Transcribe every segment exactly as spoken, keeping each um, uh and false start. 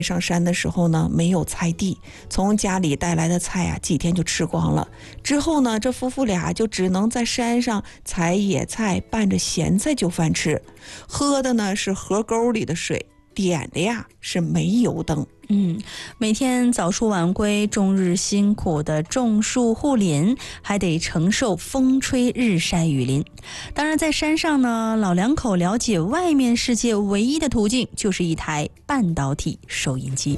上山的时候呢，没有菜地，从家里带来的菜啊，几天就吃光了。之后呢，这夫妇俩就只能在山上采野菜，拌着咸菜就饭吃，喝的呢是河沟里的水，点的呀是煤油灯。 嗯，每天早出晚归，终日辛苦的种树护林，还得承受风吹日晒雨淋。当然，在山上呢，老两口了解外面世界唯一的途径就是一台半导体收音机。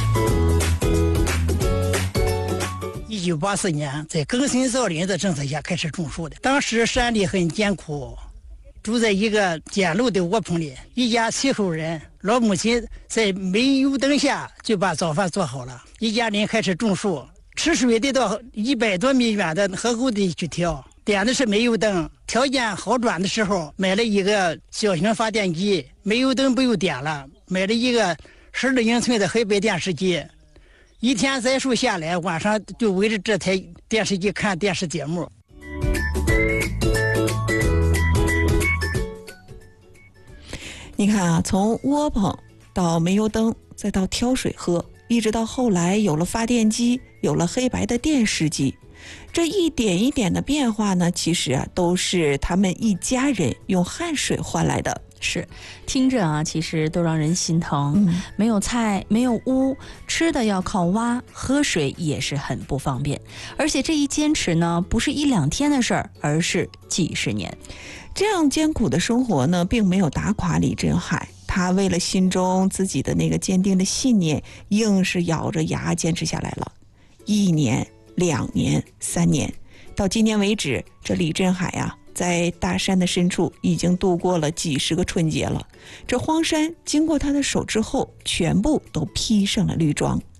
一九八四年，在更新造林的政策下开始种树的。当时山里很艰苦，住在一个简陋的窝棚里，一家七口人，老母亲在煤油灯下就把早饭做好了。一家人开始种树，吃水得到一百多米远的河沟地去挑，点的是煤油灯。条件好转的时候，买了一个小型发电机，煤油灯不用点了，买了一个十二英寸的黑白电视机。一天栽树下来，晚上就围着这台电视机看电视节目。 你看啊，从窝棚到煤油灯，再到挑水喝，一直到后来有了发电机，有了黑白的电视机，这一点一点的变化呢，其实啊，都是他们一家人用汗水换来的。 是，听着啊，其实都让人心疼。 嗯， 没有菜，没有屋，吃的要靠挖，喝水也是很不方便。而且这一坚持呢，不是一两天的事儿，而是几十年。 这样艰苦的生活呢，并没有打垮李振海。他为了心中自己的那个坚定的信念，硬是咬着牙坚持下来了。一年、两年、三年，到今年为止，这李振海啊，在大山的深处已经度过了几十个春节了。这荒山经过他的手之后，全部都披上了绿装。